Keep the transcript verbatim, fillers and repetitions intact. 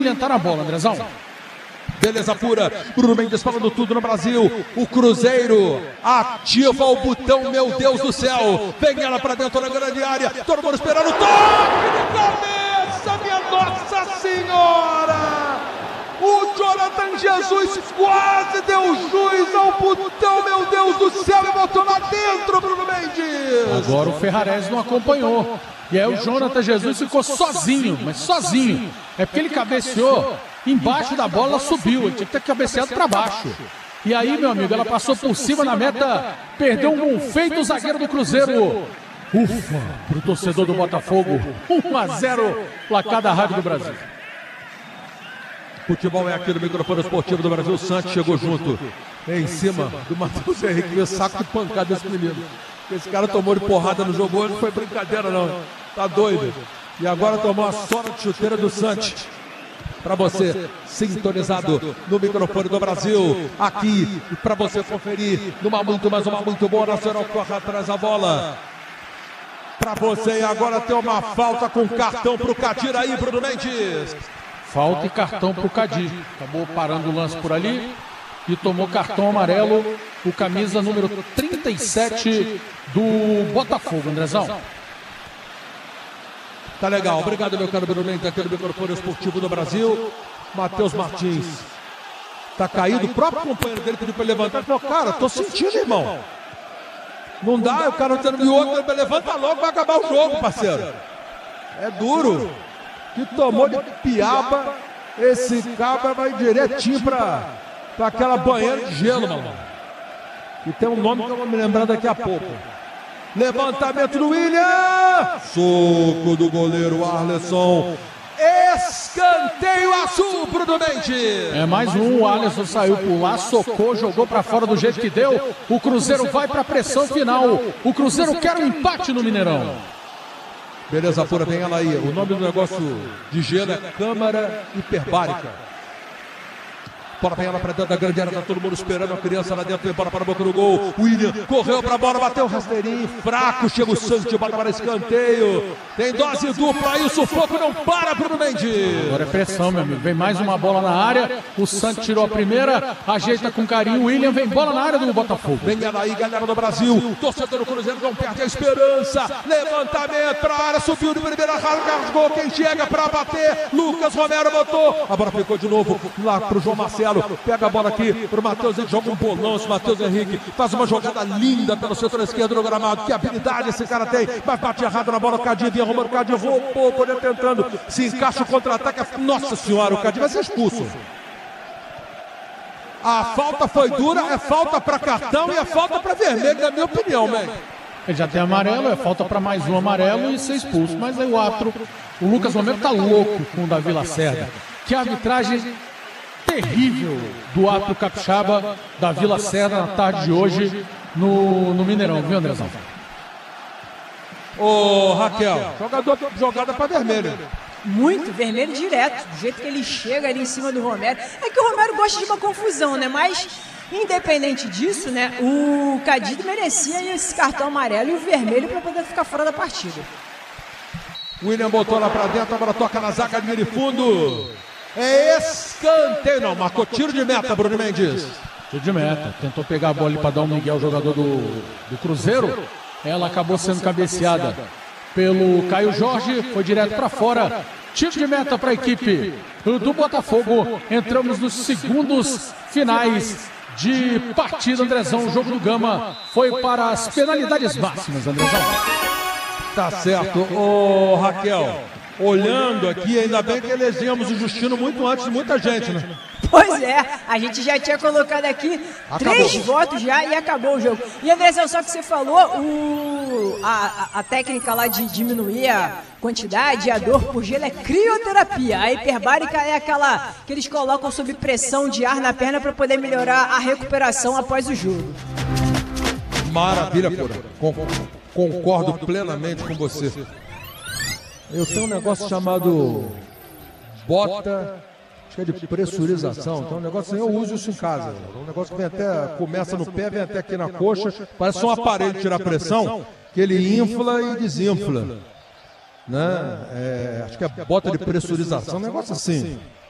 Tá na bola, Andrezão. Beleza pura, Bruno Mendes falando tudo no Brasil. O Cruzeiro ativa o botão, meu Deus do céu. Vem ela pra dentro da grande área. Todo mundo esperando. Toque de cabeça, minha Nossa Senhora! O Jonathan Jesus quase deu juiz ao botão, meu Deus do céu, e botou lá dentro, Bruno Mendes. Agora o Ferrarese não acompanhou. E aí o Jonathan Jesus ficou sozinho, mas sozinho. É porque ele cabeceou embaixo da bola, ela subiu. Ele tinha que ter cabeceado para baixo. E aí, meu amigo, ela passou por cima na meta, perdeu um gol feito o zagueiro do Cruzeiro. Ufa, pro torcedor do Botafogo. um a zero, placar da Rádio do Brasil. Futebol é aqui no microfone esportivo do Brasil. O Santos chegou junto em cima do Matheus Henrique. Viu saco de pancada desse menino. Esse cara tomou de porrada no jogo hoje, não foi brincadeira não. Tá doido. E agora tomou a sola de chuteira do Santos. Para você, sintonizado no microfone do Brasil, aqui, para você conferir numa muito, mais uma muito boa. Nacional corre atrás da bola. Para você, e agora tem uma falta com cartão pro Cadir aí, Bruno Mendes. Falta e cartão pro Cadir. Acabou parando o lance por ali e tomou cartão amarelo, o camisa número trinta e sete do Botafogo, Andrezão. Tá legal, obrigado meu caro Bruno Mendes, aqui no microfone esportivo do Brasil. Matheus Martins tá caído, o próprio companheiro dele pediu para levantar, falou, cara, tô sentindo, irmão. Não dá, o cara não tem outro, levanta logo, vai acabar o jogo, parceiro. É duro. Que tomou de piaba, esse cabra vai direitinho para para aquela banheira de gelo, mano. E tem um nome que eu vou me lembrar daqui a pouco. Levantamento do William. Soco do goleiro Arleson. Escanteio azul, Bruno Mendes. É mais um, o Alisson saiu por lá, socou, jogou para fora do jeito que deu. O Cruzeiro vai para a pressão final. O Cruzeiro quer um empate no Mineirão. Beleza pura, vem ela aí. O nome do negócio de gelo é câmara hiperbárica. Bora, vem ela pra dentro da grande área, tá todo mundo esperando a criança lá dentro, vem bola para a boca do gol. William correu pra bola, bateu o rasteirinho, fraco, chega o Santos, bota para escanteio. Tem dose dupla aí, o sufoco não para, Bruno Mendes. Agora é pressão, meu amigo. Vem mais uma bola na área, o Santos tirou a primeira, ajeita com carinho, o William vem bola na área do Botafogo. Vem ela aí, galera do Brasil, torcedor do Cruzeiro não perde a esperança. Levantamento pra área, subiu de primeira, rasgou, quem chega pra bater, Lucas Romero botou. A bola ficou de novo lá pro João Marcelo. Pega a bola aqui pro Matheus, ele joga um bolão, esse Matheus Henrique faz uma jogada linda pelo setor esquerdo do gramado, que habilidade esse cara tem, mas bate errado na bola, o Cadir vinha arrumando, o Cadir roubou, poder tentando, se encaixa o contra-ataque, nossa senhora, o Cadir vai ser expulso. A falta foi dura, é falta para cartão e é falta para vermelho, na minha opinião, man. Ele já tem amarelo, é falta para mais um amarelo e ser expulso, mas aí o árbitro, o Lucas Romero tá louco com o Davi Lacerda, que arbitragem terrível do árbitro capixaba da Vila Serra na tarde de hoje no, no Mineirão, viu, Andrezão? Ô, Raquel, jogador, jogada para vermelho. Muito vermelho direto, do jeito que ele chega ali em cima do Romero. É que o Romero gosta de uma confusão, né? Mas, independente disso, né? O Cadido merecia esse cartão amarelo e o vermelho para poder ficar fora da partida. William botou lá para dentro, agora toca na zaga de meio fundo. É escanteio, não, marcou tiro de meta, Bruno Mendes. Tiro de meta, tentou pegar a bola ali para dar um migué ao jogador do, do Cruzeiro. Ela acabou sendo cabeceada pelo Caio Jorge, foi direto para fora. Tiro de meta para a equipe do Botafogo. Entramos nos segundos finais de partida, Andrezão. O jogo do Gama foi para as penalidades máximas, Andrezão. Tá certo, ô Raquel. Olhando aqui, ainda bem que elegemos o Justino muito antes de muita gente, né? Pois é, a gente já tinha colocado aqui acabou. Três votos já e acabou o jogo. E André, só que você falou, o, a, a técnica lá de diminuir a quantidade e a dor por gelo é crioterapia. A hiperbárica é aquela que eles colocam sob pressão de ar na perna para poder melhorar a recuperação após o jogo. Maravilha, pura. Concordo plenamente com você. Eu tenho um negócio chamado bota, acho que é de pressurização, então um negócio assim, eu uso isso em casa. Um negócio que vem até, começa no pé, vem até aqui na coxa, parece um aparelho de tirar pressão, que ele infla e desinfla. Né? É, acho que é bota de pressurização, um negócio assim.